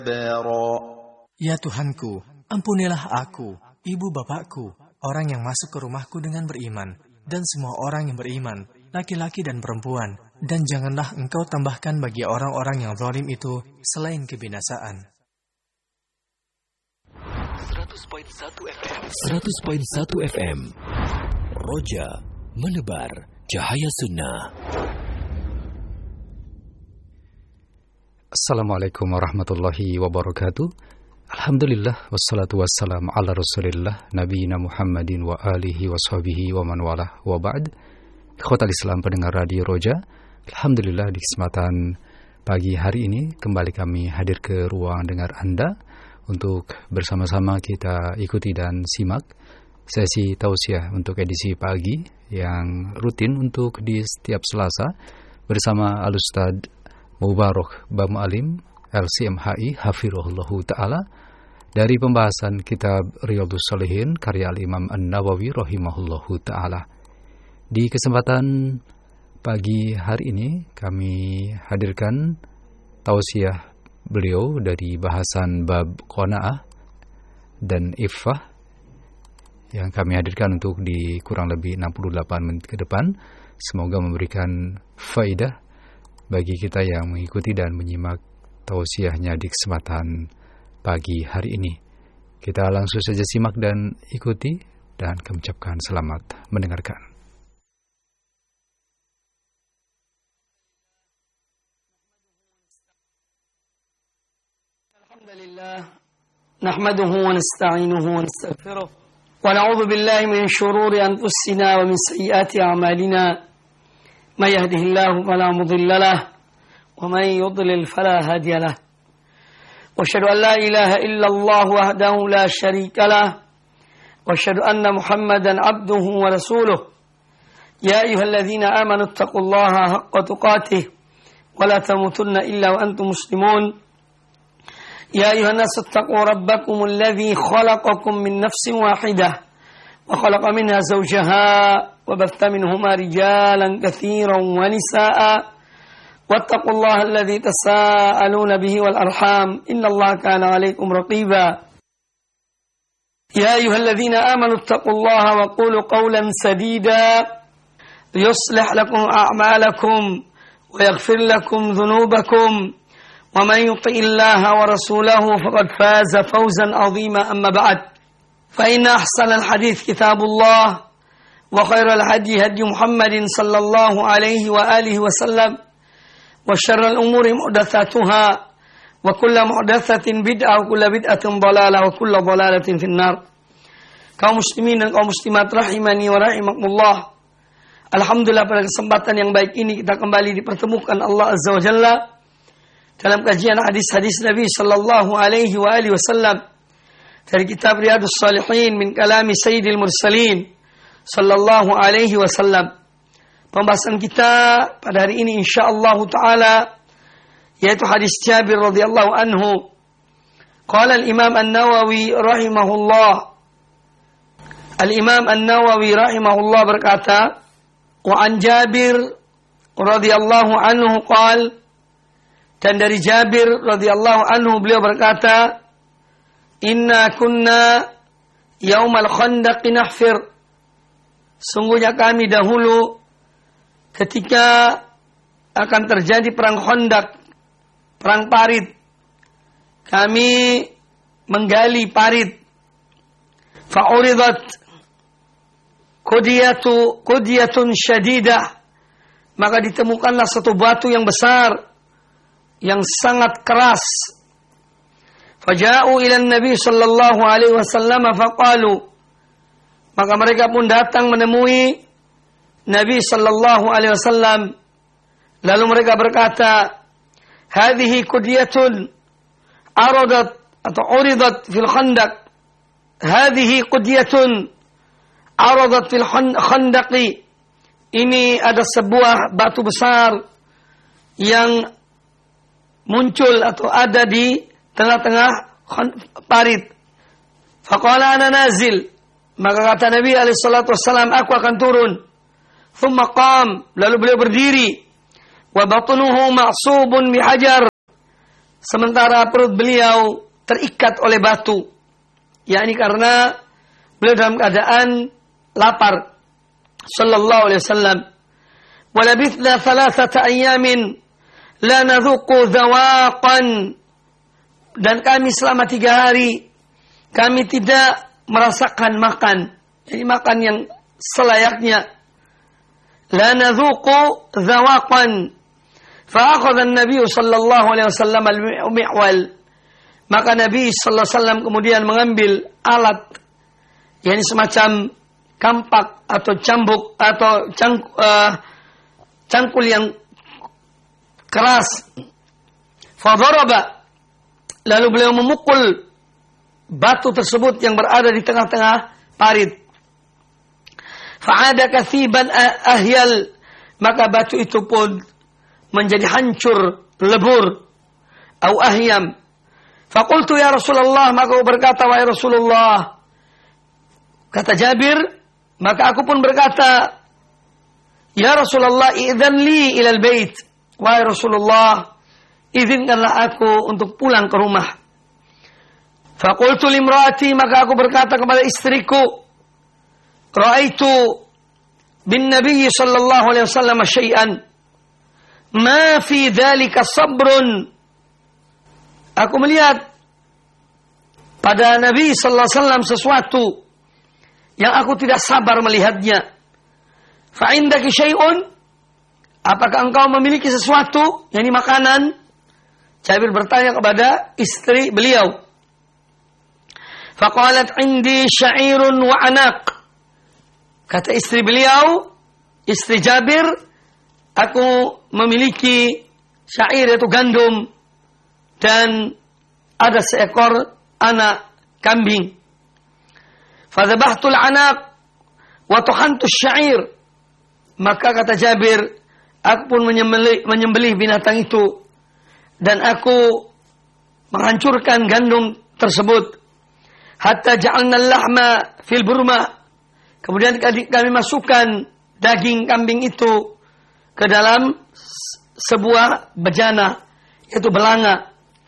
Ya Tuhanku, ampunilah aku, ibu bapakku, orang yang masuk ke rumahku dengan beriman, dan semua orang yang beriman, laki-laki dan perempuan, dan janganlah Engkau tambahkan bagi orang-orang yang zalim itu selain kebinasaan. 100.1 FM Roja menebar cahaya sunnah. Assalamualaikum warahmatullahi wabarakatuh. Alhamdulillah wassalatu wassalamu ala rasulillah nabiyina Muhammadin wa alihi wa sahbihi wa man walah wa ba'd. Ikhwatal Islam pendengar Radio Roja, alhamdulillah di kesempatan pagi hari ini kembali kami hadir ke ruang dengar Anda untuk bersama-sama kita ikuti dan simak sesi tausiah untuk edisi pagi yang rutin untuk di setiap Selasa bersama Al-Ustadz Mubarak Bamu'alim LCMHI Hafirullahu Ta'ala dari pembahasan kitab Riyadhus Shalihin karya Al-Imam An-Nawawi Rahimahullahu Ta'ala. Di kesempatan pagi hari ini kami hadirkan tausiah beliau dari bahasan bab qanaah dan iffah yang kami hadirkan untuk di kurang lebih 68 menit ke depan. Semoga memberikan faidah bagi kita yang mengikuti dan menyimak tausiahnya di kesempatan pagi hari ini. Kita langsung saja simak dan ikuti dan kami ucapkan selamat mendengarkan. Alhamdulillah nahmaduhu wa nasta'inuhu wa nastaghfiruh wa na'udzu billahi min shururi anfusina wa min sayyiati a'malina. من يهده الله فلا مضل له ومن يضلل فلا هادي له واشهد ان لا اله الا الله وحده لا شريك له واشهد ان محمدا عبده ورسوله يا ايها الذين امنوا اتقوا الله حق تقاته ولا تموتن الا وانتم مسلمون يا ايها الناس اتقوا ربكم الذي خلقكم من نفس واحده وخلق منها زوجها وبث منهما رجالا كثيرا ونساء واتقوا الله الذي تساءلون به والأرحام إن الله كان عليكم رقيبا يا أيها الذين آمنوا اتقوا الله وقولوا قولا سديدا يصلح لكم أعمالكم ويغفر لكم ذنوبكم ومن يطع الله ورسوله فقد فاز فوزا عظيما أما بعد فإن أحسن الحديث كتاب الله وخير الهدي هدي محمد صلى الله عليه وآله وسلم وشر الأمور محدثاتها وكل محدثة بدعة وكل بدعة ضلالة وكل ضلالة في النار. Kaum muslimin dan kaum muslimat rahimani wa rahimakumullah. Alhamdulillah pada kesempatan yang baik ini kita kembali dipertemukan Allah Azza wa Jalla dalam kajian hadis-hadis Nabi sallallahu alaihi wa alihi wasallam dari kitab Riyadhus Shalihin min kalami Sayyidil Mursalin sallallahu alaihi wasallam. Pembahasan kita pada hari ini insyaallah taala yaitu hadis Jabir radhiyallahu anhu. Qala al-Imam An-Nawawi rahimahullah. Al-Imam An-Nawawi rahimahullah berkata, wa an Jabir radhiyallahu anhu qala, dan dari Jabir radhiyallahu anhu beliau berkata, inna kunna yaumal khandaq nahfir. Sungguhnya kami dahulu ketika akan terjadi perang Khandaq, perang parit, kami menggali parit. Fa'uridat qudiyatun syadidah, maka ditemukanlah satu batu yang besar, yang sangat keras. Faja'u ila Nabi sallallahu alaihi wasallam faqalu, maka mereka pun datang menemui Nabi sallallahu alaihi wasallam. Lalu mereka berkata, hadhihi qudiyatun aradat atau uridat fil khandaq. Hadhihi qudiyatun aradat fil khandaqi. Ini ada sebuah batu besar yang muncul atau ada di tengah-tengah parit. Faqala ana nazil. Maka kata Nabi SAW, aku akan turun. Thumma qam, lalu beliau berdiri. Wa batnuhu ma'subun bihajar. sementara perut beliau terikat oleh batu, yakni karena beliau dalam keadaan lapar. Sallallahu alaihi wasallam. Walabithna 3 ayamin la nadhuqu dhawaqan. Dan kami selama 3 hari kami tidak merasakan makan. Jadi makan yang selayaknya. La nadhuqu dhawaqan. Fa'akhadha an-nabiy sallallahu alaihi wasallam al-mi'wal. Maka Nabi sallallahu alaihi wasallam kemudian mengambil alat, yakni semacam kampak atau cambuk atau cangkul yang keras. Fadaraba, lalu beliau memukul batu tersebut yang berada di tengah-tengah parit. Fa'ada kathiban ahyal, maka batu itu pun menjadi hancur, lebur. Au ahyam. Faqultu ya Rasulullah, maka aku berkata, wahai Rasulullah. Kata Jabir, maka aku pun berkata, ya Rasulullah, idzan li ilal bait. Wahai Rasulullah, izinkanlah aku untuk pulang ke rumah. Faqultu limraati, maka aku berkata kepada istriku, ra'aitu bin Nabi sallallahu alaihi wasallam syai'an ma fi dzalika sabrun. Aku melihat pada Nabi sallallahu alaihi wasallam sesuatu yang aku tidak sabar melihatnya. Fa indaki syai'un, apakah engkau memiliki sesuatu, yakni makanan? Jabir bertanya kepada istri beliau. Faqalat indi sya'irun wa anaq. Kata istri beliau, istri Jabir, aku memiliki syair, yaitu gandum, dan ada seekor anak kambing. Fadzabahtul anaq wa tuhantu syair. Maka kata Jabir, aku pun menyembelih binatang itu dan aku menghancurkan gandum tersebut. Hatta ja'alna al-lahma fil burma. Kemudian kami masukkan daging kambing itu ke dalam sebuah bejana, yaitu belanga.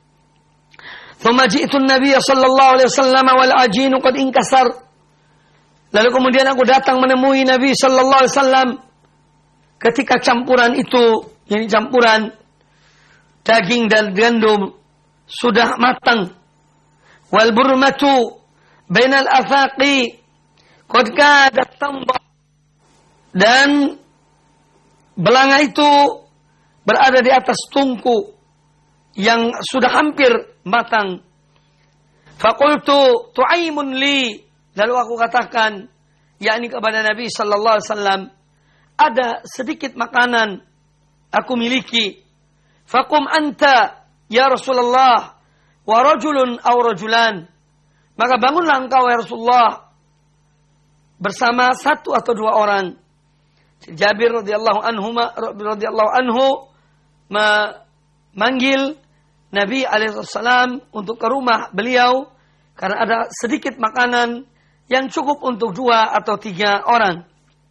Thumma ji'tu an-nabiy sallallahu alaihi wasallam wal ajinu qad inkasar. Lalu kemudian aku datang menemui Nabi sallallahu alaihi wasallam ketika campuran itu, yakni campuran daging dan gandum sudah matang. Wal burmatu bainal afaqi qad kadat tambah. Dan belanga itu berada di atas tungku yang sudah hampir matang. Faqultu tu'aimun li. Lalu aku katakan, yakni kepada Nabi sallallahu alaihi wasallam, ada sedikit makanan aku miliki. Faqum anta ya Rasulullah wa rajulun aw rajulan. Maka bangunlah engkau ya Rasulullah bersama 1 atau 2 orang. Jabir radhiyallahu anhu memanggil Nabi alaihi wasallam untuk ke rumah beliau karena ada sedikit makanan yang cukup untuk 2 atau 3 orang.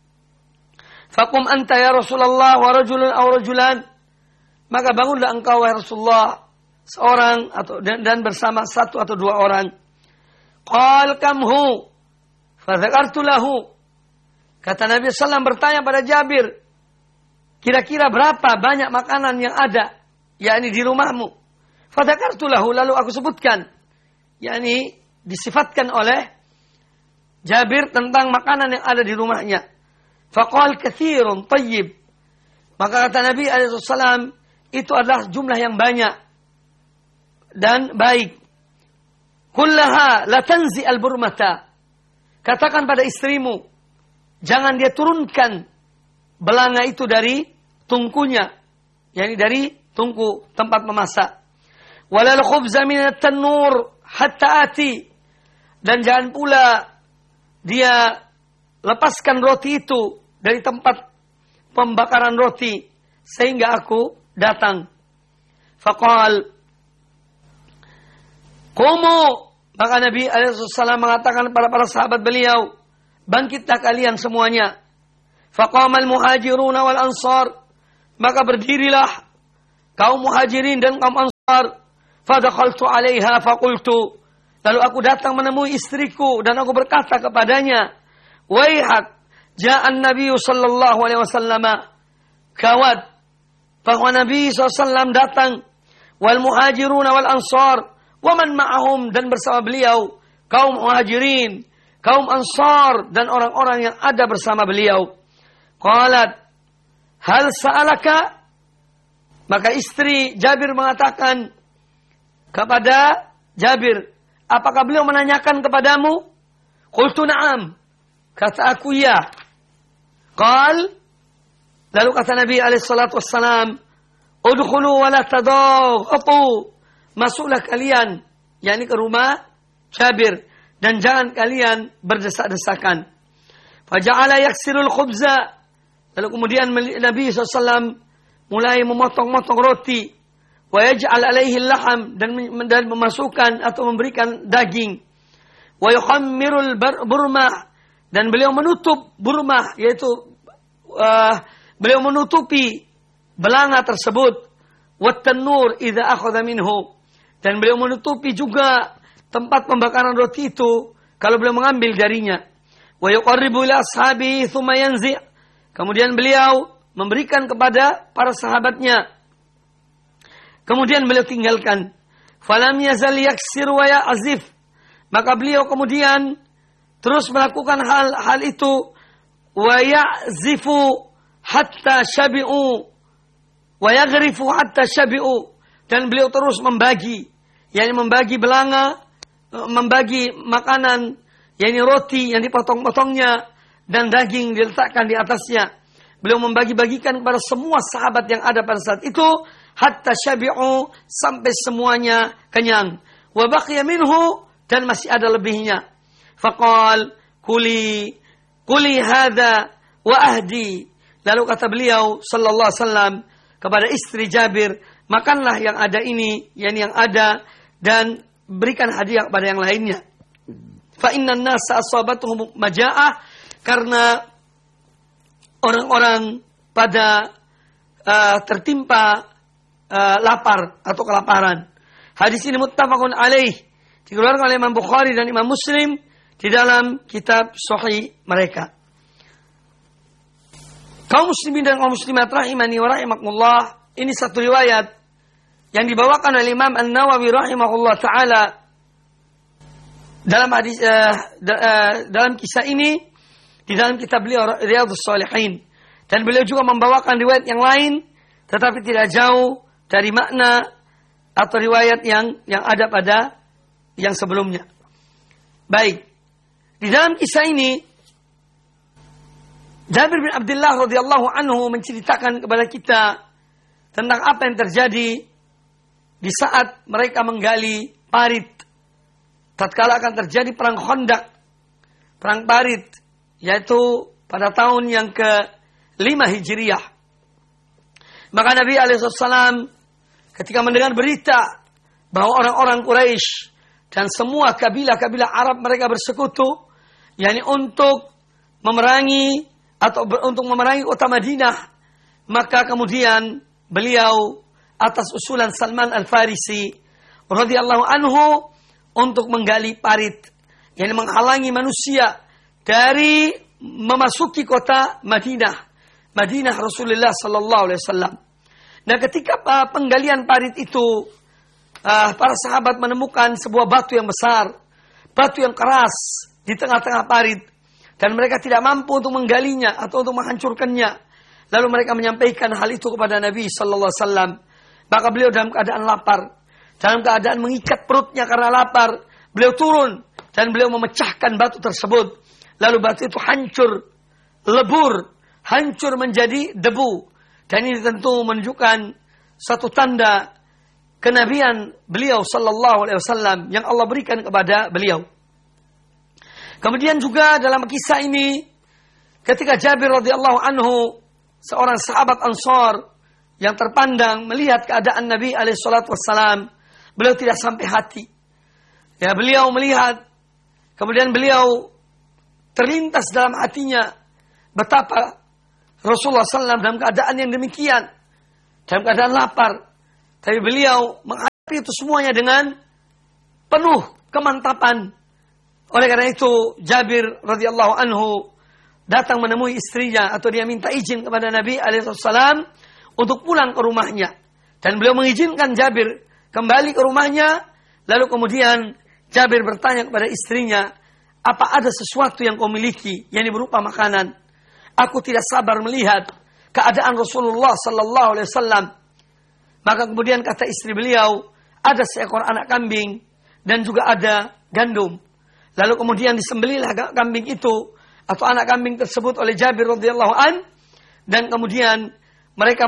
Faqum anta ya Rasulullah wa rajulun aw rajulan. Maka bangunlah engkau ya Rasulullah, seorang atau dan bersama 1 atau 2 orang. Qal kamhu fadzakartu lahu. Kata Nabi sallallahu bertanya pada Jabir, kira-kira berapa banyak makanan yang ada, yakni di rumahmu? Fadzakartu lahu, lalu aku sebutkan, yakni disifatkan oleh Jabir tentang makanan yang ada di rumahnya. Faqal katsirun tayyib. Maka kata Nabi alaihi wasallam, itu adalah jumlah yang banyak dan baik. Kullaha la tanzi al-burmata. Katakan pada istrimu, jangan dia turunkan belanga itu dari tungkunya, yakni dari tungku tempat memasak. Walal khubza min at-tannur hatta ati. Dan jangan pula dia lepaskan roti itu dari tempat pembakaran roti sehingga aku datang. Faqal qumu. Maka Nabi SAW mengatakan kepada para sahabat beliau, bangkitlah kalian semuanya. Faqamal muhajiruna wal ansar. Maka berdirilah kaum muhajirin dan kaum ansar. Fadakhaltu 'alaiha faqultu. Lalu aku datang menemui istriku dan aku berkata kepadanya, "Waihak, ja'an Nabi sallallahu alaihi wasallam." Kawat, bahwa Nabi SAW datang, wal muhajirun wal ansar, wa man ma'ahum, dan bersama beliau kaum muhajirin, kaum ansar, dan orang-orang yang ada bersama beliau. Qalat, hal sa'alaka? Maka istri Jabir mengatakan kepada Jabir, apakah beliau menanyakan kepadamu? Qultu na'am. Kata aku ya. Qal, lalu kata Nabi SAW, udkhulu wa la tadaghatu. Masuklah kalian, yakni ke rumah Jabir, dan jangan kalian berdesak-desakan. Faja'ala yaksirul khubza. Lalu kemudian Nabi SAW mulai memotong-motong roti. Wa yaj'al alaihi laham, dan memasukkan atau memberikan daging. Wa yuhammirul burmah, dan beliau menutup burmah, yaitu beliau menutupi belanga tersebut. Wat-tanur idza akhadha minhu, dan beliau menutupi juga tempat pembakaran roti itu kalau beliau mengambil darinya. Wa yuqarribu ila ashabi thumma yanzi', kemudian beliau memberikan kepada para sahabatnya, kemudian beliau tinggalkan. Falam yazal yaksir wa ya'zif, maka beliau kemudian terus melakukan hal itu. Wa ya'zifu hatta syabi'u wa yaghrifu hatta syabi'u, dan beliau terus membagi, yakni membagi belanga, membagi makanan, yakni roti yang dipotong-potongnya dan daging diletakkan di atasnya. Beliau membagi-bagikan kepada semua sahabat yang ada pada saat itu, hatta syabi'u, sampai semuanya kenyang. Wa baqiya minhu, dan masih ada lebihnya. Faqal, kuli hadha wa ahdi. Lalu kata beliau sallallahu alaihi wasallam kepada istri Jabir, makanlah yang ada ini, yang ada, dan berikan hadiah kepada yang lainnya. Fa innan nasa asabatuhum maja'ah, karena orang-orang pada tertimpa lapar atau kelaparan. Hadis ini muttafaqun alaih, dikeluarkan oleh Imam Bukhari dan Imam Muslim di dalam kitab sahih mereka. Kaum muslimin dan kaum muslimat rahimani wa rahimakumullah, ini satu riwayat yang dibawakan oleh Imam An-Nawawi rahimahullah taala dalam hadis dalam kisah ini di dalam kitab beliau Riyadhus Shalihin, dan beliau juga membawakan riwayat yang lain tetapi tidak jauh dari makna atau riwayat yang ada pada yang sebelumnya. Baik, di dalam kisah ini Jabir bin Abdullah radhiyallahu anhu menceritakan kepada kita tentang apa yang terjadi di saat mereka menggali parit tatkala akan terjadi perang Khandaq, perang parit, yaitu pada tahun yang ke-5 Hijriah. Maka Nabi alaihissalam ketika mendengar berita bahwa orang-orang Quraisy dan semua kabilah-kabilah Arab mereka bersekutu, yakni untuk memerangi kota Madinah, maka kemudian beliau atas usulan Salman Al-Farisi radhiyallahu anhu untuk menggali parit, yakni menghalangi manusia dari memasuki kota Madinah Rasulullah sallallahu alaihi wasallam. Nah, ketika penggalian parit itu para sahabat menemukan sebuah batu yang besar, batu yang keras di tengah-tengah parit, dan mereka tidak mampu untuk menggalinya atau untuk menghancurkannya. Lalu mereka menyampaikan hal itu kepada Nabi sallallahu alaihi wasallam. Maka beliau dalam keadaan lapar, dalam keadaan mengikat perutnya karena lapar, beliau turun dan beliau memecahkan batu tersebut. Lalu batu itu hancur, lebur, hancur menjadi debu. Dan ini tentu menunjukkan satu tanda kenabian beliau sallallahu alaihi wasallam yang Allah berikan kepada beliau. Kemudian juga dalam kisah ini, ketika Jabir radhiyallahu anhu, seorang sahabat Ansar yang terpandang melihat keadaan Nabi alaihi salatu wassalam, beliau tidak sampai hati. Ya, beliau melihat, kemudian beliau terlintas dalam hatinya betapa Rasulullah SAW dalam keadaan yang demikian, dalam keadaan lapar, tapi beliau menghadapi Tapi itu semuanya dengan penuh kemantapan. Oleh karena itu Jabir radhiyallahu anhu datang menemui istrinya, atau dia minta izin kepada Nabi alaihissalam untuk pulang ke rumahnya. Dan beliau mengizinkan Jabir kembali ke rumahnya. Lalu kemudian Jabir bertanya kepada istrinya, apa ada sesuatu yang kau miliki yang berupa makanan? Aku tidak sabar melihat keadaan Rasulullah sallallahu alaihi wasallam. Maka kemudian kata istri beliau, ada seekor anak kambing dan juga ada gandum. Lalu kemudian disembelihlah kambing itu atau anak kambing tersebut oleh Jabir radhiyallahu an, dan kemudian mereka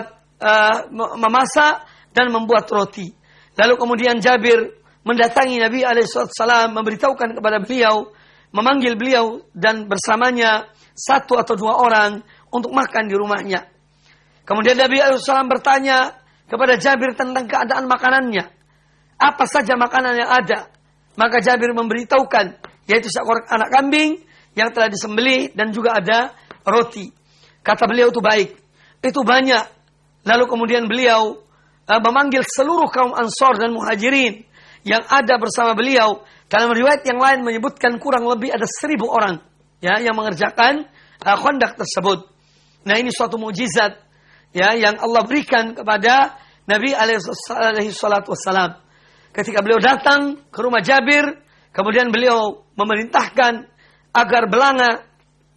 memasak dan membuat roti. Lalu kemudian Jabir mendatangi Nabi alaihissalam, memberitahukan kepada beliau, memanggil beliau dan bersamanya 1 atau 2 orang untuk makan di rumahnya. Kemudian Nabi alaihissalam bertanya kepada Jabir tentang keadaan makanannya. Apa saja makanan yang ada? Maka Jabir memberitahukan, yaitu seekor anak kambing yang telah disembelih dan juga ada roti. Kata beliau itu baik, itu banyak. Lalu kemudian beliau memanggil seluruh kaum Ansor dan Muhajirin yang ada bersama beliau. Dalam riwayat yang lain menyebutkan kurang lebih ada 1.000 orang ya yang mengerjakan Khandaq tersebut. Nah, ini suatu mukjizat ya yang Allah berikan kepada Nabi alaihi salatu wassalam. Ketika beliau datang ke rumah Jabir, kemudian beliau memerintahkan agar belanga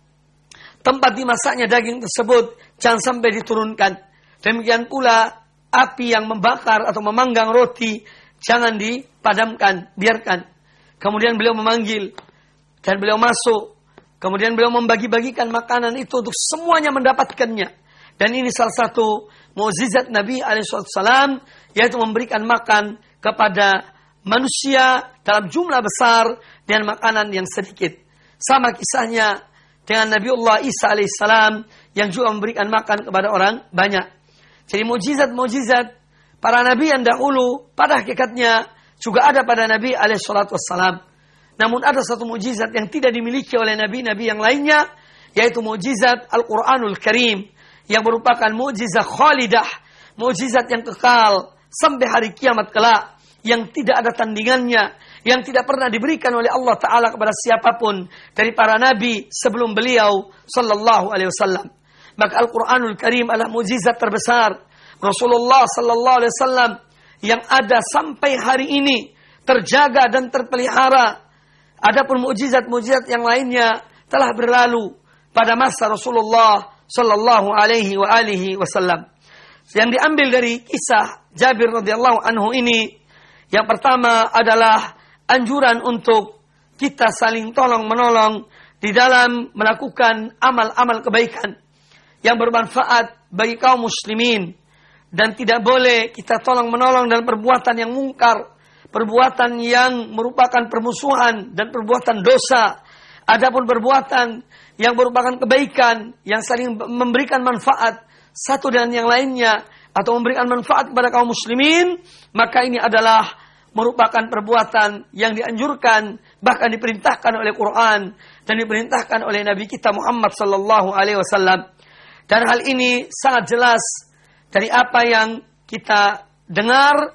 tempat dimasaknya daging tersebut jangan sampai diturunkan. Demikian pula api yang membakar atau memanggang roti jangan dipadamkan, biarkan. Kemudian beliau memanggil dan beliau masuk. Kemudian beliau membagi-bagikan makanan itu untuk semuanya mendapatkannya. Dan ini salah satu mukjizat Nabi alaihissalam, yaitu memberikan makan kepada manusia dalam jumlah besar dan makanan yang sedikit. Sama kisahnya dengan Nabiullah Isa alaihissalam yang juga memberikan makan kepada orang banyak. Jadi mukjizat-mukjizat para nabi yang dahulu pada hakikatnya juga ada pada Nabi alaihissalam. Namun ada satu mukjizat yang tidak dimiliki oleh nabi-nabi yang lainnya, yaitu mukjizat Al-Quranul Karim, yang merupakan mukjizat khalidah, mukjizat yang kekal sampai hari kiamat kelak, yang tidak ada tandingannya, yang tidak pernah diberikan oleh Allah Ta'ala kepada siapapun dari para nabi sebelum beliau sallallahu alaihi wasallam. Maka Al-Quranul Karim adalah mukjizat terbesar Rasulullah sallallahu alaihi wasallam yang ada sampai hari ini, terjaga dan terpelihara. Adapun mukjizat-mukjizat yang lainnya telah berlalu pada masa Rasulullah sallallahu alaihi wasallam. Yang diambil dari kisah Jabir radhiyallahu anhu ini, yang pertama adalah anjuran untuk kita saling tolong-menolong di dalam melakukan amal-amal kebaikan yang bermanfaat bagi kaum muslimin. Dan tidak boleh kita tolong-menolong dalam perbuatan yang mungkar, perbuatan yang merupakan permusuhan dan perbuatan dosa. Adapun perbuatan yang merupakan kebaikan, yang saling memberikan manfaat satu dan yang lainnya, atau memberikan manfaat kepada kaum muslimin, maka ini adalah merupakan perbuatan yang dianjurkan, bahkan diperintahkan oleh Quran dan diperintahkan oleh Nabi kita Muhammad sallallahu alaihi wasallam. Dan hal ini sangat jelas dari apa yang kita dengar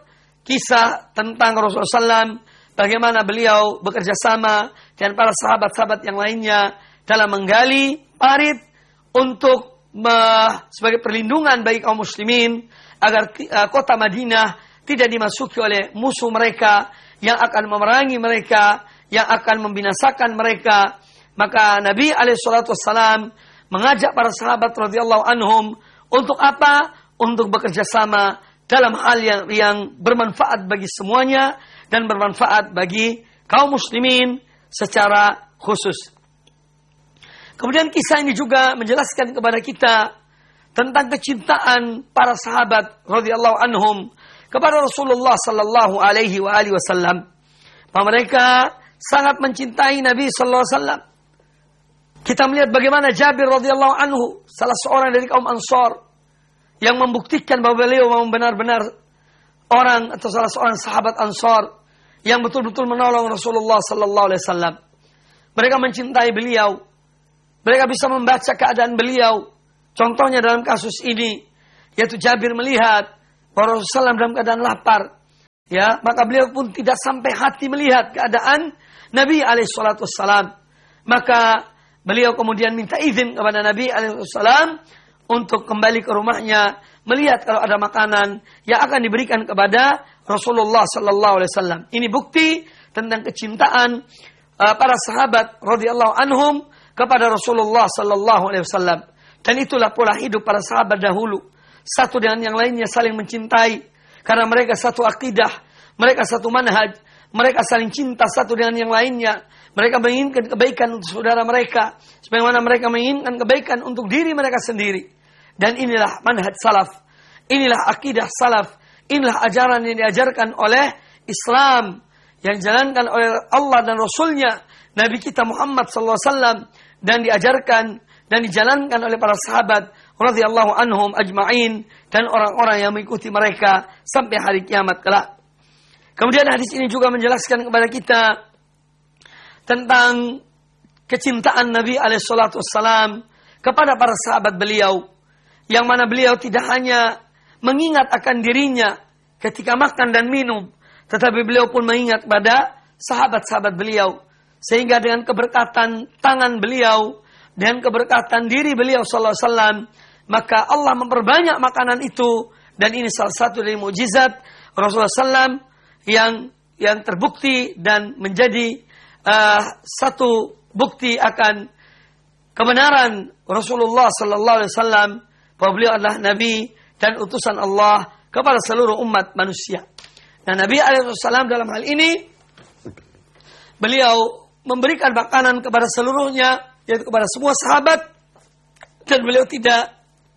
kisah tentang Rasulullah SAW, bagaimana beliau bekerja sama dengan para sahabat-sahabat yang lainnya dalam menggali parit untuk sebagai perlindungan bagi kaum muslimin agar kota Madinah tidak dimasuki oleh musuh mereka yang akan memerangi mereka, yang akan membinasakan mereka. Maka Nabi alaihissalam mengajak para sahabat radhiyallahu anhum untuk apa? Untuk bekerja sama dalam hal yang bermanfaat bagi semuanya dan bermanfaat bagi kaum muslimin secara khusus. Kemudian kisah ini juga menjelaskan kepada kita tentang kecintaan para sahabat radhiyallahu anhum kepada Rasulullah sallallahu alaihi wasallam. Mereka sangat mencintai Nabi sallallahu alaihi wasallam. Kita melihat bagaimana Jabir radhiyallahu anhu, salah seorang dari kaum Ansor, yang membuktikan bahwa beliau memang benar-benar orang atau salah seorang sahabat Ansor yang betul-betul menolong Rasulullah sallallahu alaihi wasallam. Mereka mencintai beliau. Mereka bisa membaca keadaan beliau. Contohnya dalam kasus ini, yaitu Jabir melihat bahwa Rasulullah dalam keadaan lapar. ya, maka beliau pun tidak sampai hati melihat keadaan Nabi alaihissalam. Maka beliau kemudian minta izin kepada Nabi alaihissalam untuk kembali ke rumahnya, melihat kalau ada makanan yang akan diberikan kepada Rasulullah sallallahu alaihi wasallam. Ini bukti tentang kecintaan para sahabat radhiyallahu anhum kepada Rasulullah sallallahu alaihi wasallam. Dan itulah pola hidup para sahabat dahulu. Satu dengan yang lainnya saling mencintai karena mereka satu akidah, mereka satu manhaj, mereka saling cinta satu dengan yang lainnya. Mereka menginginkan kebaikan untuk saudara mereka sebagaimana mereka menginginkan kebaikan untuk diri mereka sendiri. Dan inilah manhaj salaf. Inilah akidah salaf. Inilah ajaran yang diajarkan oleh Islam, yang dijalankan oleh Allah dan Rasulnya, Nabi kita Muhammad SAW, dan diajarkan dan dijalankan oleh para sahabat radhiyallahu anhum ajma'in, dan orang-orang yang mengikuti mereka sampai hari kiamat kelak. Kemudian hadis ini juga menjelaskan kepada kita tentang kecintaan Nabi alaihissalam kepada para sahabat beliau, yang mana beliau tidak hanya mengingat akan dirinya ketika makan dan minum, tetapi beliau pun mengingat pada sahabat-sahabat beliau. Sehingga dengan keberkatan tangan beliau, dengan keberkatan diri beliau sallallahu alaihi wasallam, maka Allah memperbanyak makanan itu. Dan ini salah satu dari mukjizat Rasulullah SAW yang terbukti dan menjadi satu bukti akan kebenaran Rasulullah sallallahu alaihi wasallam bahwa beliau adalah nabi dan utusan Allah kepada seluruh umat manusia. Nah, Nabi alaihissalam dalam hal ini beliau memberikan makanan kepada seluruhnya, yaitu kepada semua sahabat, dan beliau tidak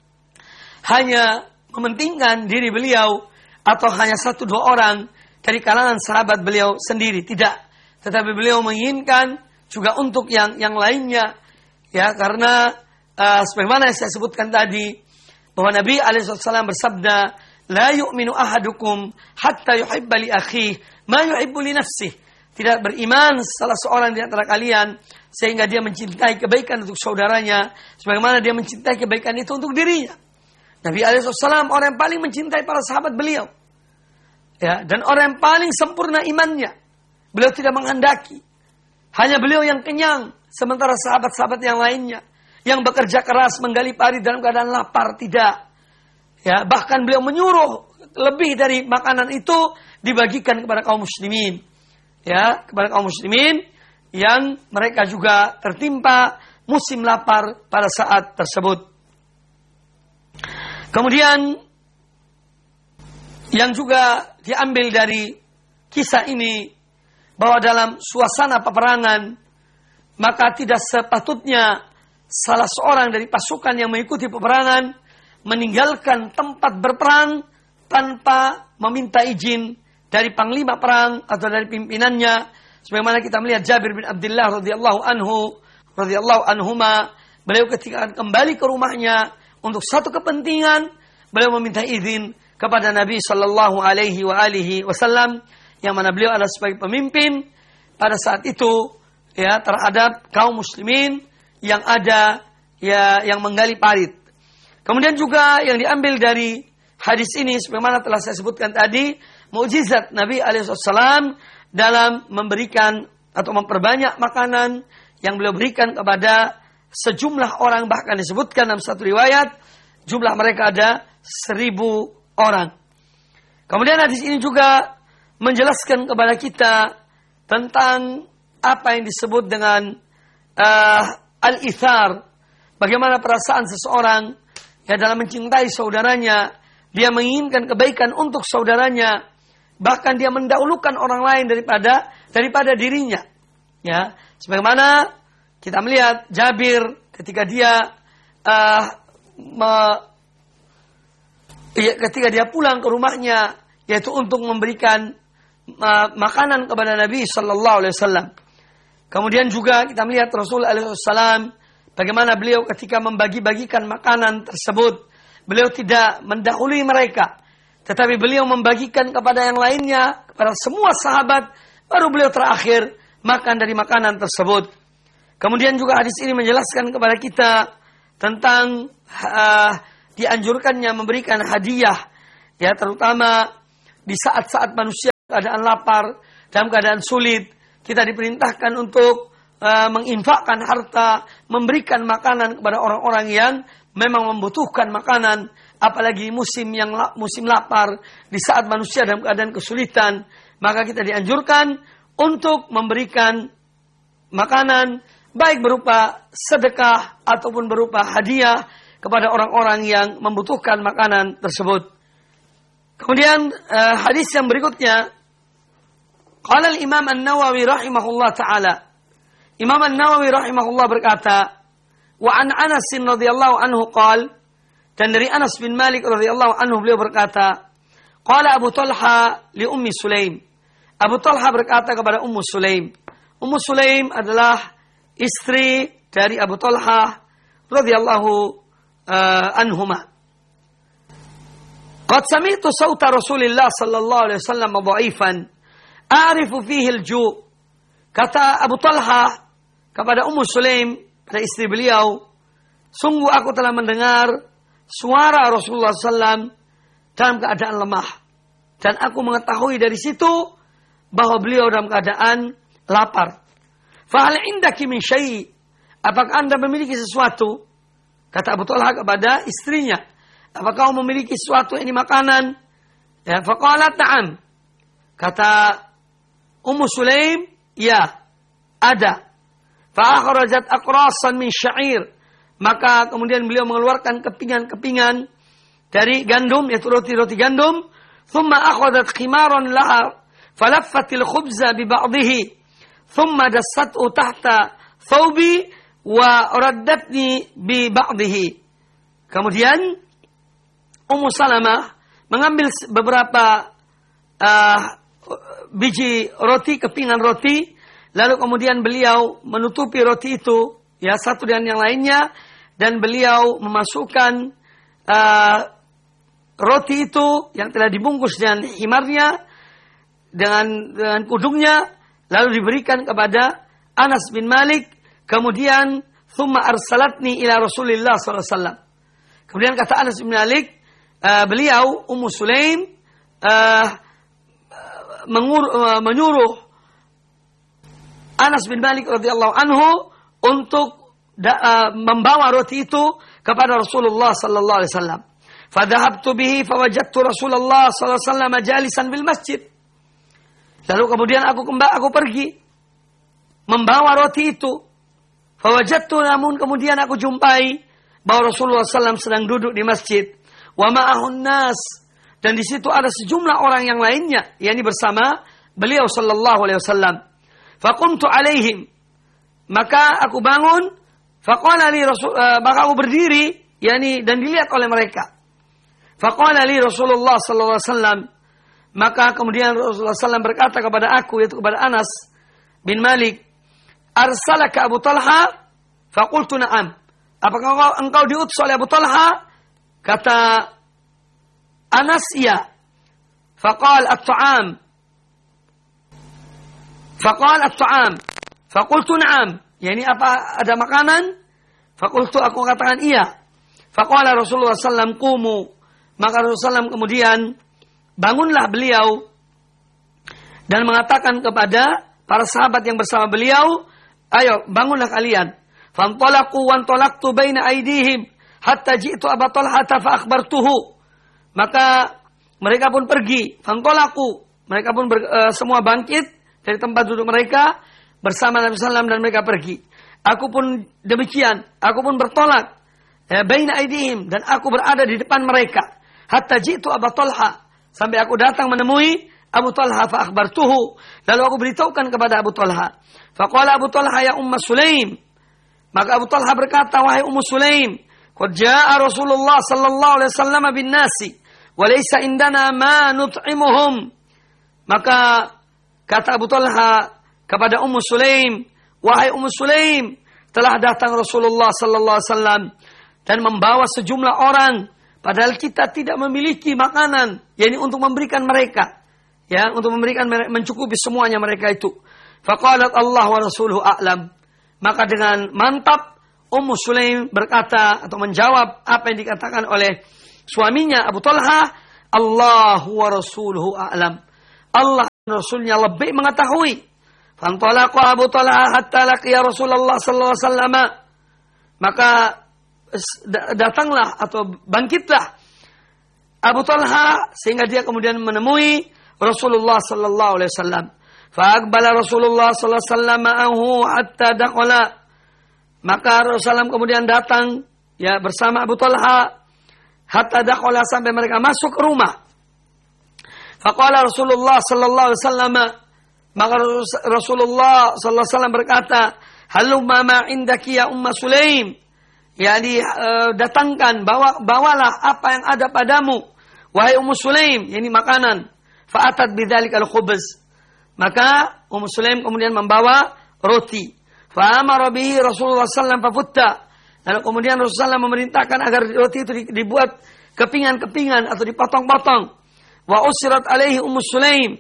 hanya mementingkan diri beliau atau hanya 1-2 orang dari kalangan sahabat beliau sendiri, tidak. Tetapi beliau menginginkan juga untuk yang lainnya, ya, karena sebagaimana yang saya sebutkan tadi, bahwa Nabi alaihissalam bersabda, la yu'minu ahadukum hatta yuhibba li akhihi ma yuhibbu li nafsihi. Tidak beriman salah seorang di antara kalian sehingga dia mencintai kebaikan untuk saudaranya sebagaimana dia mencintai kebaikan itu untuk dirinya. Nabi alaihissalam orang yang paling mencintai para sahabat beliau, ya, dan orang yang paling sempurna imannya. Beliau tidak menghendaki hanya beliau yang kenyang sementara sahabat-sahabat yang lainnya yang bekerja keras menggali parit dalam keadaan lapar, tidak. Ya, bahkan beliau menyuruh lebih dari makanan itu dibagikan kepada kaum muslimin. Ya, kepada kaum muslimin yang mereka juga tertimpa musim lapar pada saat tersebut. Kemudian yang juga diambil dari kisah ini bahwa dalam suasana peperangan maka tidak sepatutnya salah seorang dari pasukan yang mengikuti peperangan meninggalkan tempat berperang tanpa meminta izin dari panglima perang atau dari pimpinannya. Sebagaimana kita melihat Jabir bin Abdullah radhiyallahu anhuma, beliau ketika kembali ke rumahnya untuk satu kepentingan, beliau meminta izin kepada Nabi sallallahu alaihi wasallam, yang mana beliau adalah sebagai pemimpin pada saat itu, ya, terhadap kaum muslimin yang ada, ya, yang menggali parit. Kemudian juga yang diambil dari hadis ini sebagaimana telah saya sebutkan tadi, mukjizat Nabi alaihissalam dalam memberikan atau memperbanyak makanan yang beliau berikan kepada sejumlah orang, bahkan disebutkan dalam satu riwayat jumlah mereka ada 1000 orang. Kemudian hadis ini juga menjelaskan kepada kita tentang apa yang disebut dengan al-ithar, bagaimana perasaan seseorang ya dalam mencintai saudaranya, dia menginginkan kebaikan untuk saudaranya, bahkan dia mendahulukan orang lain daripada dirinya. Ya, sebagaimana kita melihat Jabir ketika dia ketika dia pulang ke rumahnya, yaitu untuk memberikan makanan kepada Nabi sallallahu alaihi wasallam. Kemudian juga kita melihat Rasul alaihissalam bagaimana beliau ketika membagi-bagikan makanan tersebut, beliau tidak mendahului mereka, tetapi beliau membagikan kepada yang lainnya, kepada semua sahabat, baru beliau terakhir makan dari makanan tersebut. Kemudian juga hadis ini menjelaskan kepada kita tentang dianjurkannya memberikan hadiah, ya, terutama di saat-saat manusia keadaan lapar, dalam keadaan sulit, kita diperintahkan untuk menginfakkan harta, memberikan makanan kepada orang-orang yang memang membutuhkan makanan, apalagi musim lapar, di saat manusia dalam keadaan kesulitan, maka kita dianjurkan untuk memberikan makanan, baik berupa sedekah ataupun berupa hadiah kepada orang-orang yang membutuhkan makanan tersebut. Kemudian hadis yang berikutnya, qala al-Imam An-Nawawi rahimahullah taala. Imam An-Nawawi rahimahullah berkata, wa an Anas radhiyallahu anhu qala, dan dari Anas bin Malik radhiyallahu anhu beliau berkata, qala Abu Talha li Ummi Sulaim. Abu Talha berkata kepada Ummu Sulaim. Ummu Sulaim adalah istri dari Abu Talha radhiyallahu anhuma. Qad sami'tu sawta Rasulillah sallallahu alaihi wasallam dha'ifan a'rifu fihi al-ju'. Kata Abu Talha kepada Ummu Sulaim, pada istri beliau, sungguh aku telah mendengar suara Rasulullah SAW dalam keadaan lemah, dan aku mengetahui dari situ bahwa beliau dalam keadaan lapar. Fa hal indaki min syai'? Apakah Anda memiliki sesuatu? Kata Abu Talha kepada istrinya, apakah kau memiliki sesuatu, ini makanan? Ya, faqalat na'am. Kata Ummu Sulaim, ya, ada. Fa akhrajat aqrasan min sya'ir. Maka kemudian beliau mengeluarkan kepingan-kepingan dari gandum, yaitu roti-roti gandum. Thumma akhadhat khimaran laha falaffatil khubza bi ba'dihi. Thumma dassathu tahta thawbi wa raddatni bi ba'dihi. Kemudian Ummu Salamah mengambil beberapa biji roti, kepingan roti, lalu kemudian beliau menutupi roti itu, ya, satu dengan yang lainnya, dan beliau memasukkan roti itu yang telah dibungkus dengan himarnya, dengan kudungnya, lalu diberikan kepada Anas bin Malik. Kemudian thumma arsalatni ila Rasulillah SAW. Kemudian kata Anas bin Malik, beliau Ummu Sulaim menyuruh Anas bin Malik radhiyallahu anhu untuk membawa roti itu kepada Rasulullah sallallahu alaihi wasallam. Fadhahabtu bihi fawajadtu Rasulullah sallallahu alaihi wasallam jalisan bil masjid. Lalu kemudian aku pergi membawa roti itu. Fawajadtu, namun kemudian aku jumpai bahwa Rasulullah SAW sedang duduk di masjid. Wa ma'ahun nas, dan di situ ada sejumlah orang yang lainnya, yakni bersama beliau sallallahu alaihi wasallam. Faqumtu alaihim, maka aku bangun. Faqala li Rasul, maka aku berdiri, yakni dan dilihat oleh mereka. Faqala li Rasulullah sallallahu alaihi wasallam, maka kemudian Rasulullah SAW berkata kepada aku, yaitu kepada Anas bin Malik, arsalaka Abu Talha? Faqultu na'am. Apakah engkau diutus oleh Abu Talha? Kata Anas, iya. Faqal at-ta'am. Faqultu na'am. Yani apa, ada makanan? Faqultu, aku katakan iya. Faqala Rasulullah SAW, qumu. Maka Rasulullah SAW kemudian bangunlah beliau dan mengatakan kepada para sahabat yang bersama beliau, ayo bangunlah kalian. Fantalaqu wantolaqtu baina aydihim hatta ji'tu Abu Talha fa akhbartuhu. Maka mereka pun pergi. Fantalaqu, mereka pun semua bangkit dari tempat duduk mereka bersama Nabi sallallahu dan mereka pergi. Aku pun demikian, aku pun bertolak baina aydihim, dan aku berada di depan mereka. Hatta ji'tu Abu Talha, sampai aku datang menemui Abu Talha fa akhbartuhu. Lalu aku beritahukan kepada Abu Talha. Faqala Abu Talha, ya Umma Sulaim. Maka Abu Talha berkata, wahai Ummu Sulaim, qad jaa Rasulullah sallallahu alaihi wasallam bin nasi wa laysa indana ma nut'imuhum. Maka kata Abu Talha kepada Ummu Sulaim, wahai Ummu Sulaim, telah datang Rasulullah sallallahu alaihi wasallam dan membawa sejumlah orang, padahal kita tidak memiliki makanan, yakni untuk memberikan mereka, ya, untuk memberikan, mencukupi semuanya mereka itu. Faqalat Allah wa rasuluhu a'lam. Maka dengan mantap Ummu Sulaim berkata atau menjawab apa yang dikatakan oleh suaminya Abu Talha, Allah wa rasuluhu a'lam. Allah Rasulnya lebih mengetahui. Fantalaqa Abu Talha hatta laqiya Rasulullah sallallahu alaihi wasallam. Maka datanglah atau bangkitlah Abu Talha sehingga dia kemudian menemui Rasulullah sallallahu alaihi wasallam. Fa'aqbala Rasulullah sallallahu alaihi wasallam ma'ahu hatta dakhala. Maka Rasulullah kemudian datang ya bersama Abu Talha hatta dakhala sampai mereka masuk ke rumah. Faqala Rasulullah sallallahu alaihi wasallam, maka Rasulullah sallallahu alaihi wasallam berkata, "Halumma ma indaki ya Umma Sulaim." Yani datangkan, bawalah apa yang ada padamu wahai Ummu Sulaim, yani makanan. Fa'atat bidzalikal khubz. Maka Ummu Sulaim kemudian membawa roti. Fa'amara bihi Rasulullah sallallahu alaihi wasallam fafutta. Lalu kemudian Rasulullah memerintahkan agar roti itu dibuat kepingan-kepingan atau dipotong-potong. Wa usirat alaihi Ummu Sulaim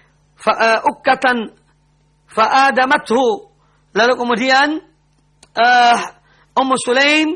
ukkatan fa'adamathu. Lalu kemudian Ummu Sulaim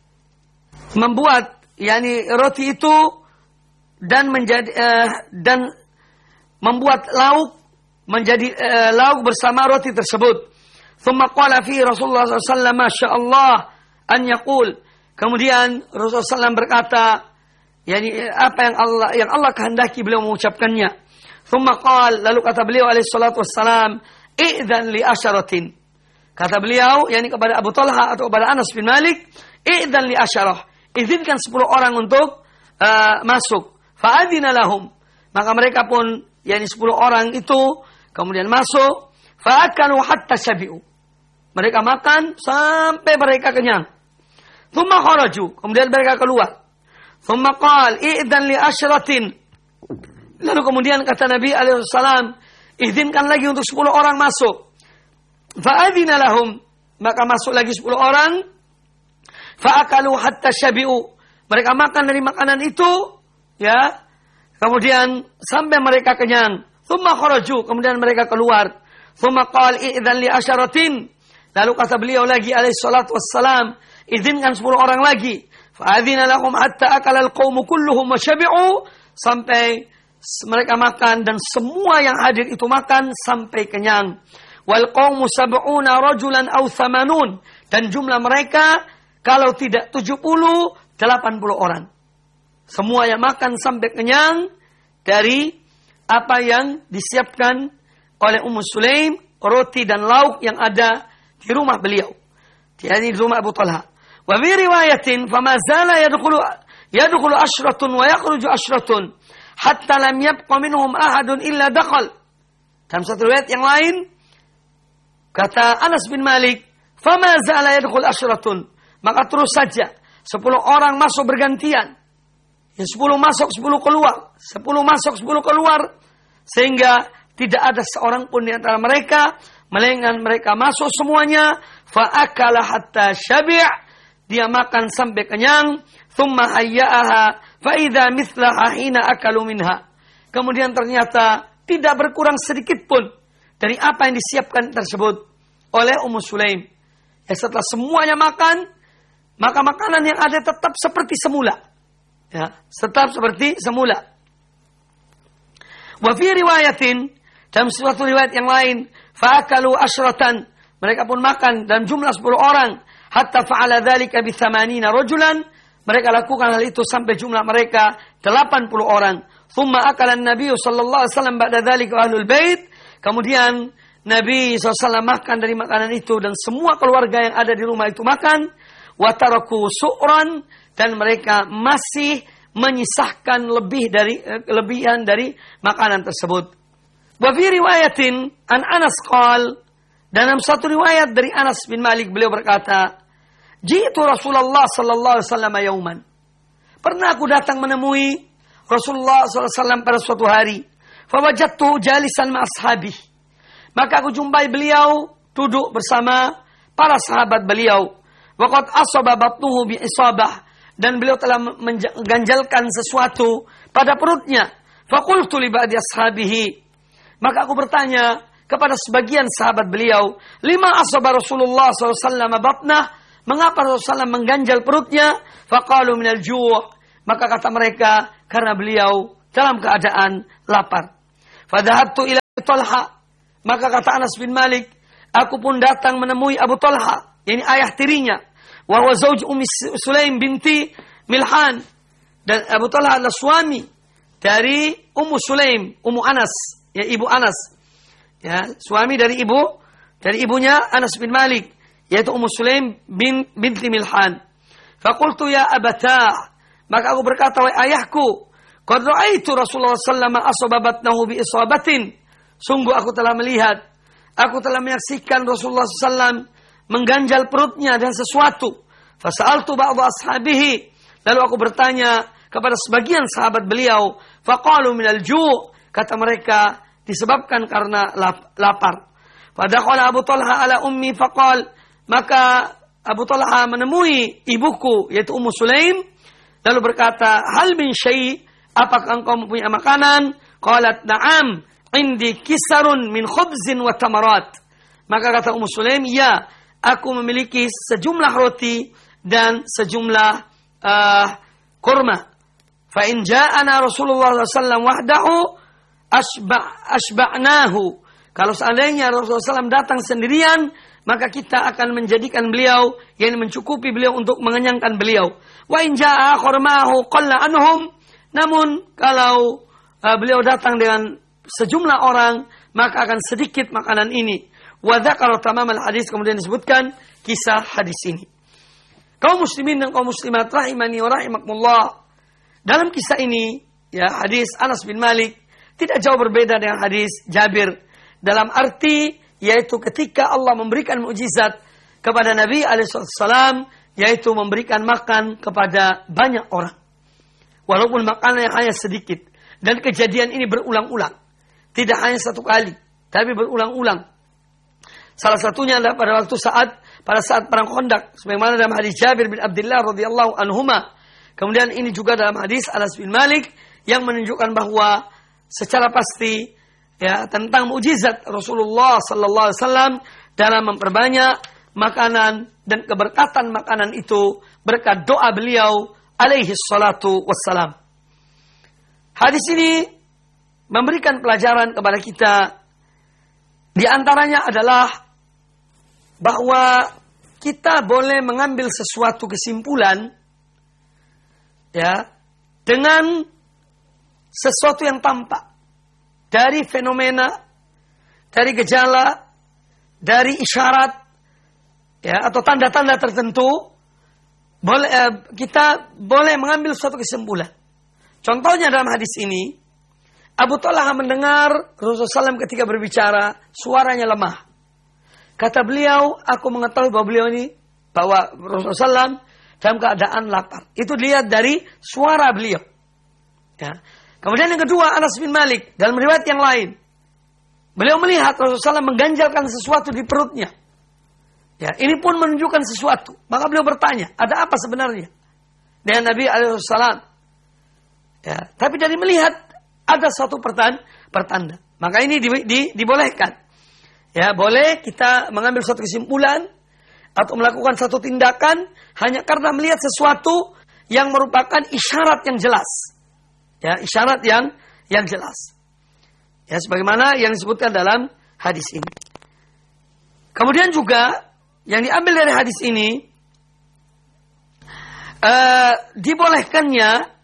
membuat yani roti itu dan menjadi dan membuat lauk menjadi lauk bersama roti tersebut. Thumma qala fi Rasulullah sallallahu alaihi wasallam masyaallah an yaqul. Kemudian Rasulullah SAW berkata, yani apa yang Allah kehendaki beliau mengucapkannya. Thumma qala, lalu kata beliau alaihi salatu wassalam, i'dzan li asyaratin. Kata beliau, yakni kepada Abu Talha atau kepada Anas bin Malik, i'dzan li asyarah. Izinkan 10 orang untuk masuk. Fa'adzina lahum. Maka mereka pun, yakni 10 orang itu kemudian masuk. Fa'akalu hatta syabi'u. Mereka makan sampai mereka kenyang. Thumma kharaju. Kemudian mereka keluar. Thumma qal, i'dzan li asyaratin. Lalu kemudian kata Nabi alaihi salam, izinkan lagi untuk 10 orang masuk. Fa'adzina lahum, maka masuk lagi 10 orang. Fa'akalu hatta syabi'u. Mereka makan dari makanan itu, ya. Kemudian sampai mereka kenyang. Thumma kharaju, kemudian mereka keluar. Thumma qala i'dzan li asyaratin. Lalu kata beliau lagi alaihi salatu wassalam, izinkan 10 orang lagi. Fa'adzina lahum hatta akala al-qaumu kulluhum wa syabi'u. Sampai mereka makan dan semua yang hadir itu makan sampai kenyang. Wal qaumu sab'una rajulan aw 80. Dan jumlah mereka kalau tidak 70, 80 orang. Semua yang makan sampai kenyang dari apa yang disiapkan oleh Ummu Sulaim, roti dan lauk yang ada di rumah beliau. Di rumah Abu Talha. Wa fi riwayatin fama zala yadkhulu ashratun wa yakhruju ashratun hatta lam yabqa minhum ahadun illa dakhal. Dalam satu riwayat yang lain kata Anas bin Malik, fama zala yadkhul ashratun, maka terus saja 10 orang masuk bergantian. Ya 10 masuk, 10 keluar. 10 masuk, 10 keluar. Sehingga tidak ada seorang pun di antara mereka, melainkan mereka masuk semuanya. Fa'akala hatta syabi'. Dia makan sampai kenyang. Thumma hayya'aha fa'idha mithlaha hina akalu minha. Kemudian ternyata tidak berkurang sedikit pun dari apa yang disiapkan tersebut oleh Ummu Sulaim. Ya, setelah semuanya makan, maka makanan yang ada tetap seperti semula. Ya, tetap seperti semula. Wa fi riwayatin, dalam suatu riwayat yang lain, fa'akalu asyratan. Mereka pun makan dan jumlah 10 orang. Hatta fa'ala dzalika bi 80 rajulan. Mereka lakukan hal itu sampai jumlah mereka 80 orang. Thumma akala an-nabiy sallallahu alaihi wasallam ba'da dzalika ahlul bait. Kemudian Nabi SAW makan dari makanan itu dan semua keluarga yang ada di rumah itu makan. Wa taraku su'ran, dan mereka masih menyisahkan lebihan dari makanan tersebut. Wa fi riwayatin an Anas qal, dalam satu riwayat dari Anas bin Malik beliau berkata, ji'tu Rasulullah sallallahu alaihi wasallam yauman. Pernah aku datang menemui Rasulullah sallallahu alaihi wasallam pada suatu hari. Fa wajadtu jalisan ma ashabihi. Maka aku jumpai beliau duduk bersama para sahabat beliau. Waqad asaba batnuhu bi isabah, dan beliau telah mengganjalkan sesuatu pada perutnya. Faqultu li ba'di ashabihi. Maka aku bertanya kepada sebagian sahabat beliau, lima asaba Rasulullah SAW batnah, mengapa Rasulullah SAW mengganjal perutnya? Faqalu minal ju'. Maka kata mereka, karena beliau dalam keadaan lapar. Fadhahabtu ila Talha. Maka kata Anas bin Malik, aku pun datang menemui Abu Talha, yakni ayah tirinya, wa huwa zauj Ummi Sulaim binti Milhan. Dan Abu Talha adalah suami dari Ummu Sulaim, Ummu Anas, ya ibu Anas. Ya, suami dari ibunya Anas bin Malik, yaitu Ummu Sulaim binti Milhan. Faqultu ya Abatah, maka aku berkata, wahai ayahku, qad ra'aitu Rasulullah sallallahu alaihi wasallam asababatnahu bi isabatin. Sungguh aku telah melihat, aku telah menyaksikan Rasulullah sallallahu mengganjal perutnya dan sesuatu. Fasa'altu ba'dha ashabihi, lalu aku bertanya kepada sebagian sahabat beliau, faqalu minal ju', kata mereka disebabkan karena lapar. Fadakhala Abu Talha ala ummi faqal, maka Abu Talha menemui ibuku yaitu Ummu Sulaim, lalu berkata, hal min syai', apakah engkau mempunyai makanan? Qalat na'am, indi kisarun min khubzin wa tamarat. Maka kata Ummu Sulaim, ya, aku memiliki sejumlah roti dan sejumlah kurma. Fa in ja'ana Rasulullah sallallahu alaihi wasallam wahdahu asba'nahu. Kalau seandainya Rasulullah SAW datang sendirian, maka kita akan menjadikan beliau, yang mencukupi beliau untuk mengenyangkan beliau. Wa in ja'a khurmahu qalla anhum. Namun kalau beliau datang dengan sejumlah orang, maka akan sedikit makanan ini. Wa dzakara tamam al-hadis, kemudian disebutkan kisah hadis ini. Kaum muslimin dan kaum muslimat rahimani wa rahimakumullah. Dalam kisah ini, ya, hadis Anas bin Malik tidak jauh berbeda dengan hadis Jabir. Dalam arti, yaitu ketika Allah memberikan mukjizat kepada Nabi alaihissalam, yaitu memberikan makan kepada banyak orang. Walaupun makanannya hanya sedikit. Dan kejadian ini berulang-ulang. Tidak hanya satu kali, tapi berulang-ulang. Salah satunya adalah pada saat perang Khandaq, sebagaimana dalam hadis Jabir bin Abdullah radhiyallahu anhuma. Kemudian ini juga dalam hadis Anas bin Malik yang menunjukkan bahwa secara pasti, ya, tentang mukjizat Rasulullah sallallahu alaihi wasallam dalam memperbanyak makanan dan keberkatan makanan itu berkat doa beliau alaihi salatu wassalam. Hadis ini memberikan pelajaran kepada kita. Di antaranya adalah bahwa kita boleh mengambil sesuatu kesimpulan, ya, dengan sesuatu yang tampak dari fenomena, dari gejala, dari isyarat, ya, atau tanda-tanda tertentu. Kita boleh mengambil suatu kesimpulan. Contohnya dalam hadis ini, Abu Talha mendengar Rasulullah SAW ketika berbicara, suaranya lemah. Kata beliau, aku mengetahui bahwa Rasulullah SAW dalam keadaan lapar. Itu dilihat dari suara beliau. Ya. Kemudian yang kedua, Anas bin Malik dalam riwayat yang lain, beliau melihat Rasulullah SAW mengganjalkan sesuatu di perutnya. Ya, ini pun menunjukkan sesuatu. Maka beliau bertanya, ada apa sebenarnya dengan Nabi alaihissalam? Ya, tapi dari melihat ada suatu pertanda. Maka ini dibolehkan. Ya, boleh kita mengambil suatu kesimpulan atau melakukan satu tindakan hanya karena melihat sesuatu yang merupakan isyarat yang jelas. Ya, isyarat yang jelas. Ya, sebagaimana yang disebutkan dalam hadis ini. Kemudian juga yang diambil dari hadis ini, dibolehkannya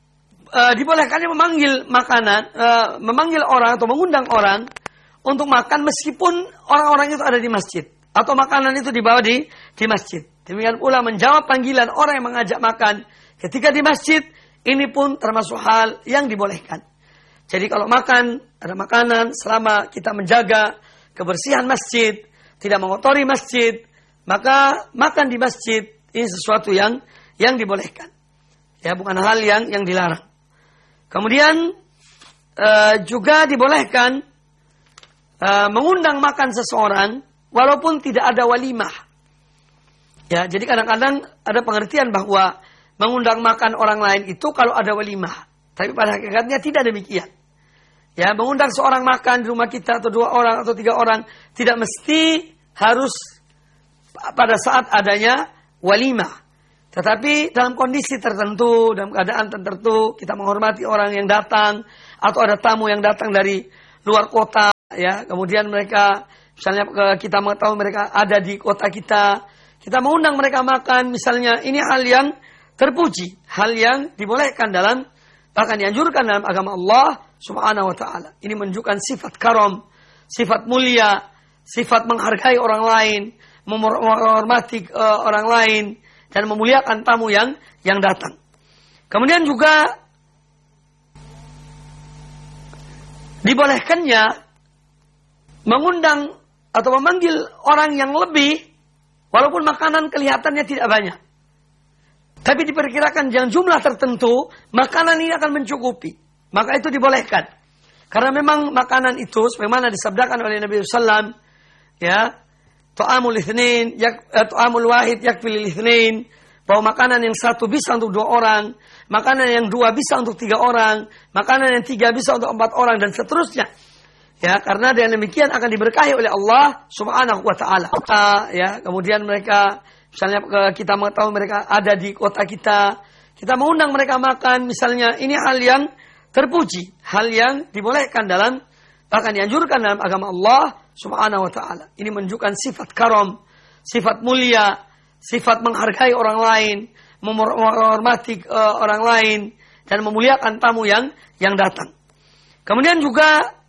memanggil orang atau mengundang orang untuk makan meskipun orang-orang itu ada di masjid atau makanan itu dibawa di masjid. Demikian pula menjawab panggilan orang yang mengajak makan ketika di masjid, ini pun termasuk hal yang dibolehkan. Jadi kalau makan, ada makanan, selama kita menjaga kebersihan masjid, tidak mengotori masjid, maka makan di masjid ini sesuatu yang dibolehkan. Ya, bukan hal yang dilarang. Kemudian juga dibolehkan mengundang makan seseorang walaupun tidak ada walimah. Ya, jadi kadang-kadang ada pengertian bahwa mengundang makan orang lain itu kalau ada walimah. Tapi pada hakikatnya tidak demikian. Ya, mengundang seorang makan di rumah kita atau 2 orang atau 3 orang tidak mesti harus pada saat adanya walimah. Tetapi dalam kondisi tertentu, dalam keadaan tertentu, kita menghormati orang yang datang atau ada tamu yang datang dari luar kota. Ya, kemudian mereka misalnya kita mengetahui mereka ada di kota kita mengundang mereka makan, misalnya ini hal yang terpuji, hal yang dibolehkan dalam, bahkan dianjurkan dalam agama Allah Subhanahu wa taala. Ini menunjukkan sifat karam, sifat mulia, sifat menghargai orang lain, menghormati orang lain dan memuliakan tamu yang datang. Kemudian juga dibolehkannya mengundang atau memanggil orang yang lebih walaupun makanan kelihatannya tidak banyak. Tapi diperkirakan yang jumlah tertentu makanan ini akan mencukupi. Maka itu dibolehkan. Karena memang makanan itu sebagaimana disabdakan oleh Nabi SAW, ya, ta'amul itsnain, ta'amul wahid yakfil itsnain, bahwa makanan yang satu bisa untuk 2 orang, makanan yang 2 bisa untuk 3 orang, makanan yang 3 bisa untuk 4 orang dan seterusnya. Ya, karena dengan demikian akan diberkahi oleh Allah Subhanahu wa taala. Ya, kemudian mereka misalnya kita mengetahui mereka ada di kota kita mengundang mereka makan, misalnya ini hal yang terpuji, hal yang dibolehkan dalam, bahkan dianjurkan dalam agama Allah Subhanahu wa taala. Ini menunjukkan sifat karam, sifat mulia, sifat menghargai orang lain, menghormati orang lain dan memuliakan tamu yang datang. Kemudian juga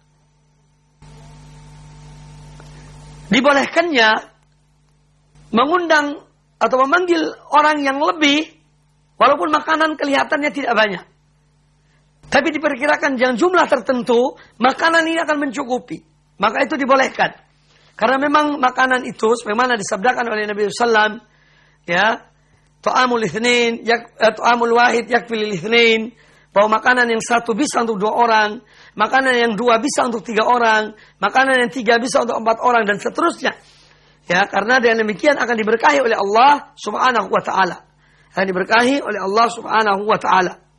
dibolehkannya mengundang atau memanggil orang yang lebih walaupun makanan kelihatannya tidak banyak. Tapi diperkirakan yang jumlah tertentu makanan ini akan mencukupi. Maka itu dibolehkan. Karena memang makanan itu sebagaimana disabdakan oleh Nabi SAW, ya, ta'amul itsnain, ta'amul wahid yakfil itsnain, bahwa makanan yang satu bisa untuk 2 orang, makanan yang 2 bisa untuk 3 orang, makanan yang 3 bisa untuk 4 orang dan seterusnya. Ya, karena dengan demikian akan diberkahi oleh Allah Subhanahu wa taala. Akan diberkahi oleh Allah Subhanahu wa taala.